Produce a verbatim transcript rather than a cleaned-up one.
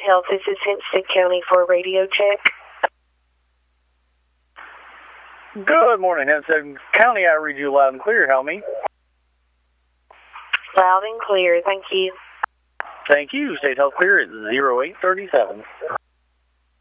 Health. This is Hempstead County for a radio check. Good morning, Hempstead County. I read you loud and clear. Help me. Loud and clear. Thank you. Thank you. State Health Clear at zero eight thirty-seven.